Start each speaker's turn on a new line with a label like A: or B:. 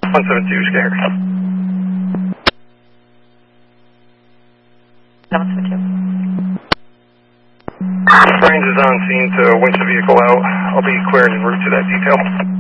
A: 172, scared.
B: 772.
A: Range is on scene to winch the vehicle out. I'll be cleared en route to that detail.